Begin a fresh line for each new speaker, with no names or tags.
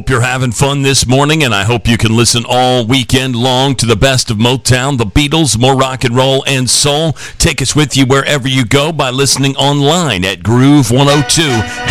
hope you're having fun this morning, and I hope you can listen all weekend long to the best of Motown, the Beatles, more rock and roll and soul. Take us with you wherever you go by listening online at Groove 102.